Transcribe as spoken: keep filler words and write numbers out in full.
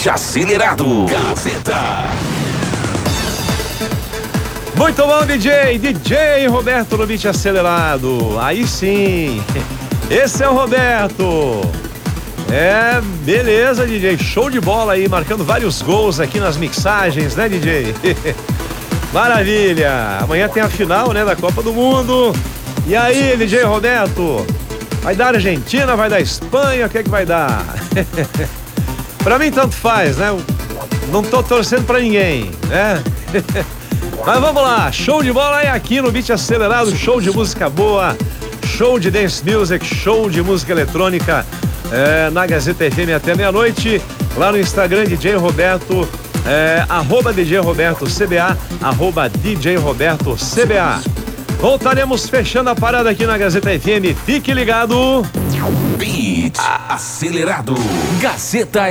Beat Acelerado. Gazeta. Muito bom, D J. D J Roberto no Beat Acelerado. Aí sim. Esse é o Roberto. É, beleza, D J. Show de bola aí, marcando vários gols aqui nas mixagens, né, D J? Maravilha. Amanhã tem a final, né, da Copa do Mundo. E aí, D J Roberto? Vai dar Argentina, vai dar Espanha, o que é que vai dar? Pra mim tanto faz, né? Não tô torcendo pra ninguém, né? Mas vamos lá, show de bola é aqui no Beat Acelerado, show de música boa, show de dance music, show de música eletrônica, é, na Gazeta F M até meia-noite, lá no Instagram D J Roberto, é, arroba D J Roberto C B A, arroba D J Roberto C B A. Voltaremos fechando a parada aqui na Gazeta F M. Fique ligado. Beat Acelerado. Gazeta